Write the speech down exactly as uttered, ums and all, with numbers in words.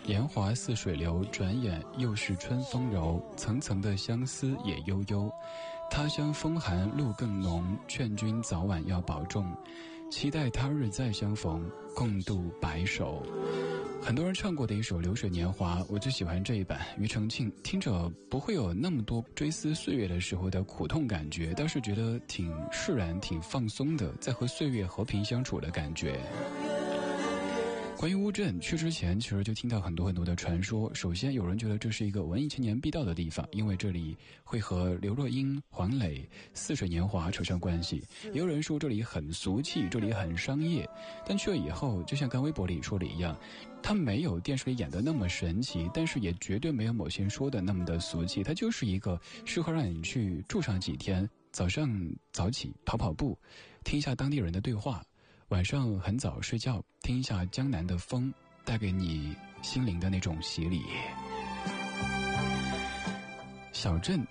年华似水流，转眼又是春风柔。层层的相思也悠悠，他乡风寒路更浓。劝君早晚要保重，期待他日再相逢，共度白首。很多人唱过的一首《流水年华》，我最喜欢这一版。庾澄庆听着不会有那么多追思岁月的时候的苦痛感觉，倒是觉得挺释然、挺放松的，在和岁月和平相处的感觉。关于乌镇，去之前其实就听到很多很多的传说。首先有人觉得这是一个文艺青年必到的地方，因为这里会和刘若英、黄磊、似水年华扯上关系。也有人说这里很俗气，这里很商业，但去了以后就像刚微博里说的一样，它没有电视里演的那么神奇，但是也绝对没有某些人说的那么的俗气。它就是一个适合让你去住上几天，早上早起跑跑步，听一下当地人的对话，晚上很早睡觉，听一下江南的风，带给你心灵的那种洗礼。小镇